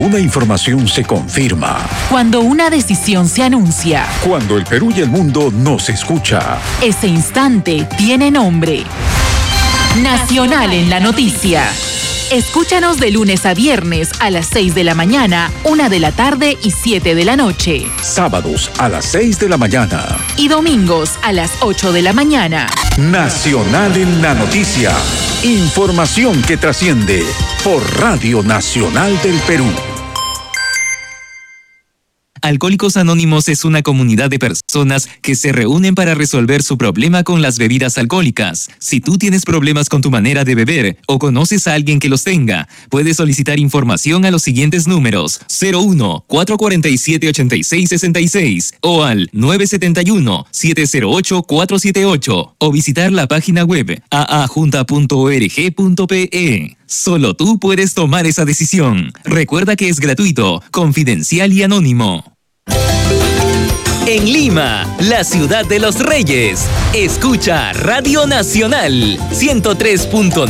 Una información se confirma. Cuando una decisión se anuncia. Cuando el Perú y el mundo nos escucha. Ese instante tiene nombre. Nacional en la noticia. Escúchanos de lunes a viernes a las 6 de la mañana, 1 de la tarde y 7 de la noche. Sábados a las 6 de la mañana. Y domingos a las 8 de la mañana. Nacional en la noticia. Información que trasciende por Radio Nacional del Perú. Alcohólicos Anónimos es una comunidad de personas que se reúnen para resolver su problema con las bebidas alcohólicas. Si tú tienes problemas con tu manera de beber o conoces a alguien que los tenga, puedes solicitar información a los siguientes números: 01-447-8666 o al 971-708-478 o visitar la página web aajunta.org.pe. Solo tú puedes tomar esa decisión. Recuerda que es gratuito, confidencial y anónimo. En Lima, la ciudad de los reyes, escucha Radio Nacional 103.9